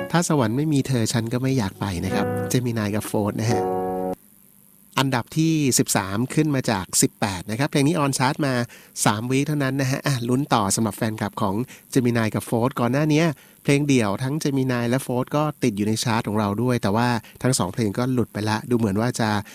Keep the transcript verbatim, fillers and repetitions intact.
ถ้าสวรรค์ไม่มีเธอฉันก็ไม่อยากไปนะครับเจมินายกับโฟร์นะฮะอันดับที่สิบสามขึ้นมาจากสิบแปดนะครับเพลงนี้ออนชาร์ตมาสามวีคเท่านั้นนะฮะอ่ะลุ้นต่อสำหรับแฟนคลับของเจมินายกับโฟร์ก่อนหน้านี้เพลงเดี่ยวทั้งเจมินายและโฟร์ก็ติดอยู่ในชาร์ตของเราด้วยแต่ว่าทั้งสองเพลงก็หลุดไปละดูเหมือนว่าจะ